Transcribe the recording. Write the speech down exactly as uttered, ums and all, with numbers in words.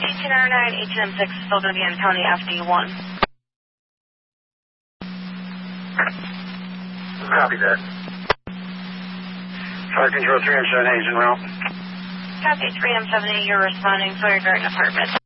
eighteen R nine, eighteen M six, still going to be in County F D one. Copy that. Fire Control three M seven eight is en route. Copy three M seven eight, you're responding, Sawyer Garden Apartment.